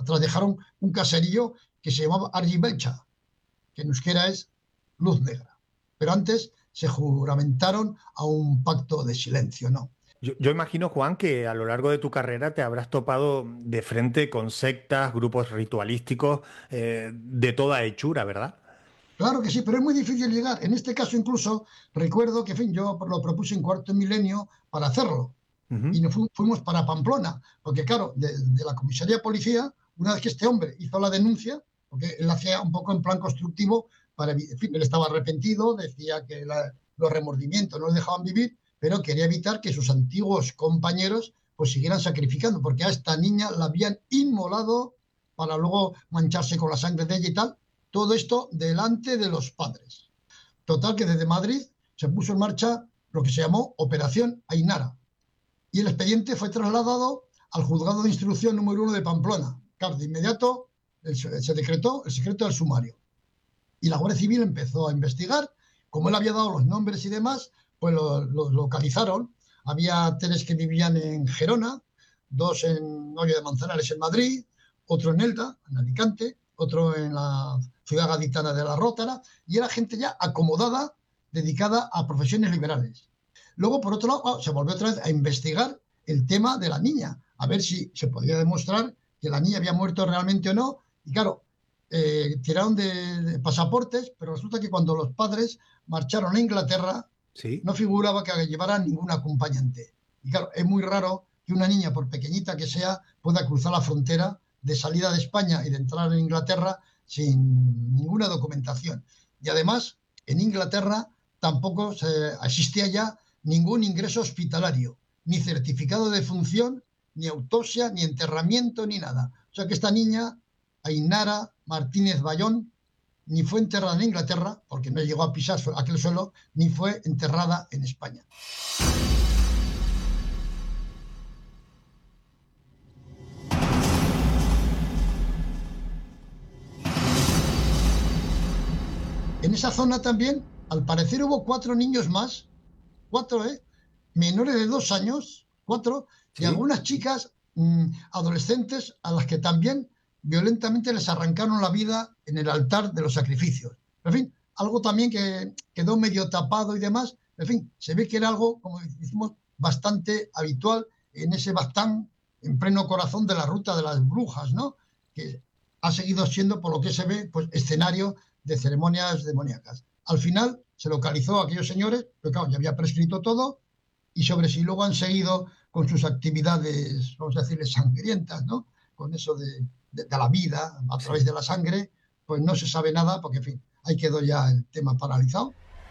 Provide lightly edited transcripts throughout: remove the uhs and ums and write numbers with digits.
atrás dejaron un caserío que se llamaba Argibelcha, que en euskera es luz negra. Pero antes se juramentaron a un pacto de silencio, ¿no? Yo imagino, Juan, que a lo largo de tu carrera te habrás topado de frente con sectas, grupos ritualísticos, de toda hechura, ¿verdad? Claro que sí, pero es muy difícil llegar. En este caso incluso recuerdo que, en fin, yo lo propuse en cuarto milenio para hacerlo. Ujú. Y fuimos para Pamplona, porque claro, de la comisaría de policía, una vez que este hombre hizo la denuncia, porque él hacía un poco en plan constructivo, en fin, él estaba arrepentido, decía que los remordimientos no le dejaban vivir, pero quería evitar que sus antiguos compañeros pues siguieran sacrificando, porque a esta niña la habían inmolado para luego mancharse con la sangre de ella y tal, todo esto delante de los padres. Total que desde Madrid se puso en marcha lo que se llamó Operación Ainara, y el expediente fue trasladado al juzgado de instrucción número 1 de Pamplona. Claro, de inmediato se decretó el secreto del sumario. Y la Guardia Civil empezó a investigar. Como él había dado los nombres y demás, pues los localizaron. Había 3 que vivían en Gerona, 2 en Hoyo de Manzanares, en Madrid, otro en Elda, en Alicante, otro en la ciudad gaditana de La Rótara, y era gente ya acomodada, dedicada a profesiones liberales. Luego, por otro lado, se volvió otra vez a investigar el tema de la niña, a ver si se podía demostrar que la niña había muerto realmente o no. Y claro, tiraron de pasaportes, pero resulta que cuando los padres marcharon a Inglaterra, Sí. no figuraba que llevaran ningún acompañante. Y claro, es muy raro que una niña, por pequeñita que sea, pueda cruzar la frontera de salida de España y de entrar en Inglaterra sin ninguna documentación. Y además, en Inglaterra tampoco existía ya ningún ingreso hospitalario, ni certificado de defunción, ni autopsia, ni enterramiento, ni nada. O sea que esta niña, Ainara Martínez Bayón, ni fue enterrada en Inglaterra, porque no llegó a pisar aquel suelo, ni fue enterrada en España. En esa zona también, al parecer, hubo 4 niños más, 4, menores de 2 años, 4, y Sí. algunas chicas adolescentes a las que también violentamente les arrancaron la vida en el altar de los sacrificios. En fin, algo también que quedó medio tapado y demás. En fin, se ve que era algo, como decimos, bastante habitual en ese Baztán, en pleno corazón de la ruta de las brujas, ¿no? Que ha seguido siendo, por lo que se ve, pues escenario de ceremonias demoníacas. Al final se localizó a aquellos señores, pero claro, ya había prescrito todo, y sobre si luego han seguido con sus actividades, vamos a decirles, sangrientas, ¿no? Con eso de la vida a través Sí. de la sangre, pues no se sabe nada, porque en fin, ahí quedó ya el tema paralizado.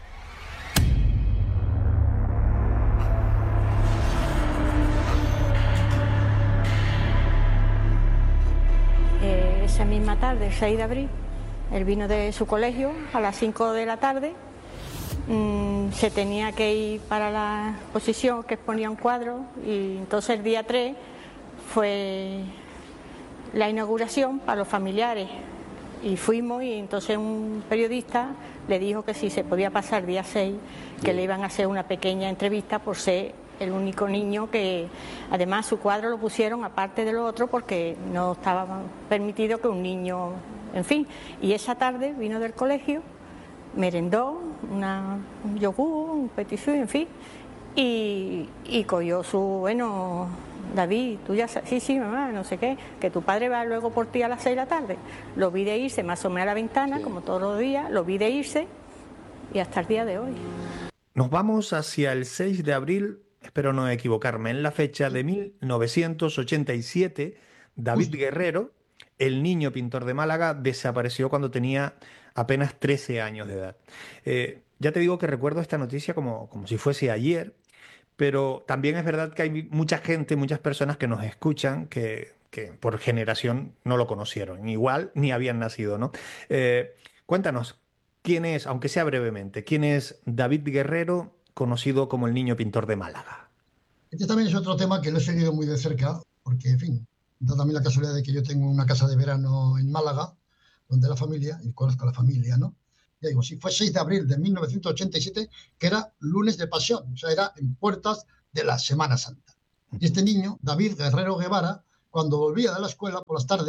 Esa misma tarde, el 6 de abril, él vino de su colegio a las 5 de la tarde. Se tenía que ir para la exposición que exponía un cuadro, y entonces el día 3 fue la inauguración para los familiares, y fuimos, y entonces un periodista le dijo que si se podía pasar el día 6, que le iban a hacer una pequeña entrevista por ser el único niño que, además, su cuadro lo pusieron aparte de lo otro porque no estaba permitido que un niño, en fin. Y esa tarde vino del colegio, merendó un yogur, un petit food, en fin, y cogió bueno, David, tú ya sabes, sí, mamá, no sé qué, que tu padre va luego por ti a las 6 de la tarde. Lo vi de irse, me asomé a la ventana, como todos los días, lo vi de irse, y hasta el día de hoy. Nos vamos hacia el 6 de abril, espero no equivocarme, en la fecha de 1987, David Justo. Guerrero, el niño pintor de Málaga, desapareció cuando tenía apenas 13 años de edad. Ya te digo que recuerdo esta noticia como si fuese ayer, pero también es verdad que hay mucha gente, muchas personas que nos escuchan que por generación no lo conocieron, igual ni habían nacido, ¿no? Cuéntanos, ¿quién es, aunque sea brevemente, quién es David Guerrero, conocido como el niño pintor de Málaga? Este también es otro tema que lo he seguido muy de cerca, porque, en fin, da también la casualidad de que yo tengo una casa de verano en Málaga, donde la familia, y conozco a la familia, ¿no? Ya digo, sí, fue 6 de abril de 1987, que era lunes de pasión, o sea, era en puertas de la Semana Santa. Y este niño, David Guerrero Guevara, cuando volvía de la escuela por las tardes,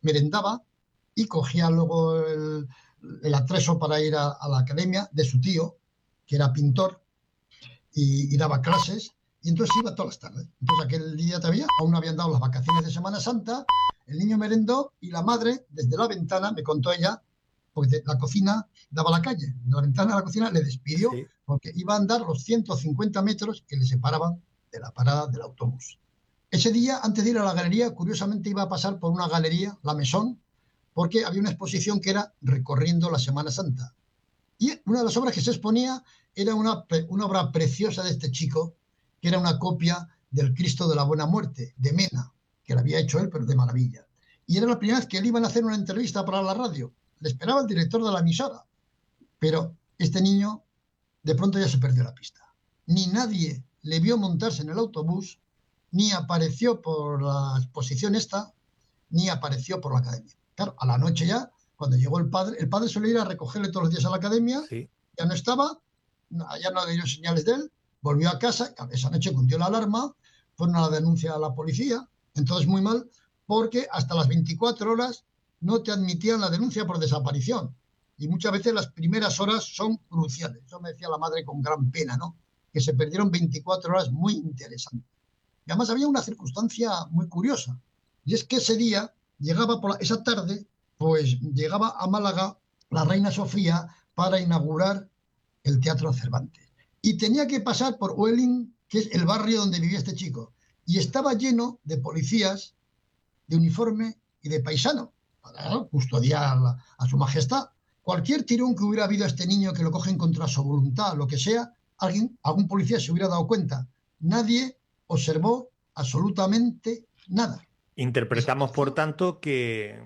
merendaba y cogía luego el atrezo para ir a la academia de su tío, que era pintor, y daba clases, y entonces iba todas las tardes. Entonces aquel día todavía, aún no habían dado las vacaciones de Semana Santa, el niño merendó y la madre, desde la ventana, me contó ella, porque la cocina daba a la calle, de la ventana a la cocina le despidió, Sí. porque iba a andar los 150 metros que le separaban de la parada del autobús. Ese día, antes de ir a la galería, curiosamente iba a pasar por una galería, la Mesón, porque había una exposición que era Recorriendo la Semana Santa. Y una de las obras que se exponía era una obra preciosa de este chico, que era una copia del Cristo de la Buena Muerte, de Mena, que la había hecho él, pero de maravilla. Y era la primera vez que le iban a hacer una entrevista para la radio. Le esperaba el director de la emisora. Pero este niño de pronto ya se perdió la pista. Ni nadie le vio montarse en el autobús, ni apareció por la exposición esta, ni apareció por la academia. Claro, a la noche ya, cuando llegó el padre solía ir a recogerle todos los días a la academia, Sí. ya no estaba, ya no dio señales de él, volvió a casa, esa noche cundió la alarma, fueron a la denuncia a la policía, entonces muy mal, porque hasta las 24 horas no te admitían la denuncia por desaparición. Y muchas veces las primeras horas son cruciales. Eso me decía la madre con gran pena, ¿no? Que se perdieron 24 horas muy interesantes. Y además había una circunstancia muy curiosa, y es que ese día llegaba esa tarde, pues llegaba a Málaga la reina Sofía para inaugurar el Teatro Cervantes. Y tenía que pasar por Huelin, que es el barrio donde vivía este chico. Y estaba lleno de policías de uniforme y de paisano para custodiar a su majestad. Cualquier tirón que hubiera habido a este niño que lo cogen contra su voluntad, lo que sea, algún policía se hubiera dado cuenta. Nadie observó absolutamente nada. Interpretamos, por tanto, que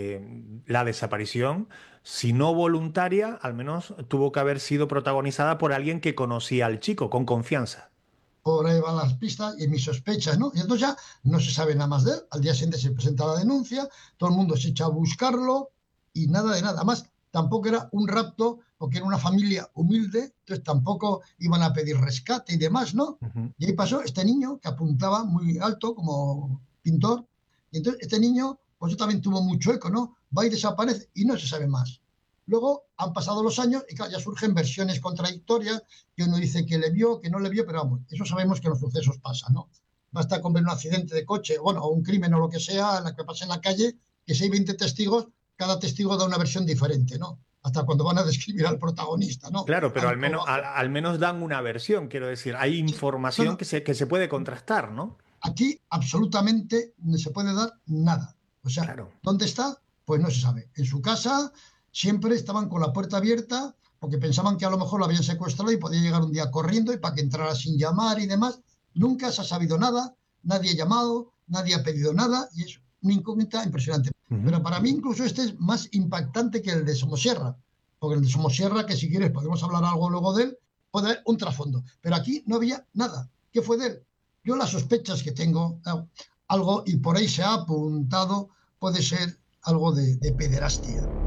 la desaparición, si no voluntaria, al menos tuvo que haber sido protagonizada por alguien que conocía al chico con confianza. Por ahí van las pistas y mis sospechas, ¿no? Y entonces ya no se sabe nada más de él. Al día siguiente se presenta la denuncia, todo el mundo se echa a buscarlo y nada de nada. Además, tampoco era un rapto porque era una familia humilde, entonces tampoco iban a pedir rescate y demás, ¿no? Uh-huh. Y ahí pasó este niño que apuntaba muy alto como pintor. Y entonces este niño, pues eso también tuvo mucho eco, ¿no? Va y desaparece y no se sabe más. Luego han pasado los años y claro, ya surgen versiones contradictorias, que uno dice que le vio, que no le vio, pero vamos, eso sabemos que los sucesos pasan, ¿no? Basta con ver un accidente de coche, bueno, o un crimen o lo que sea, en la que pasa en la calle, que si hay 20 testigos, cada testigo da una versión diferente, ¿no? Hasta cuando van a describir al protagonista, ¿no? Claro, pero Alto, bajo. al menos dan una versión, quiero decir, hay Sí. información No, que se puede contrastar, ¿no? aquí absolutamente no se puede dar nada. O sea, Claro. ¿dónde está? Pues no se sabe. En su casa siempre estaban con la puerta abierta porque pensaban que a lo mejor lo habían secuestrado y podía llegar un día corriendo y para que entrara sin llamar y demás. Nunca se ha sabido nada, nadie ha llamado, nadie ha pedido nada y es una incógnita impresionante. Uh-huh. Pero para mí incluso este es más impactante que el de Somosierra, porque el de Somosierra, que si quieres podemos hablar algo luego de él, puede haber un trasfondo. Pero aquí no había nada. ¿Qué fue de él? Yo las sospechas que tengo, algo, y por ahí se ha apuntado, puede ser algo de pederastia.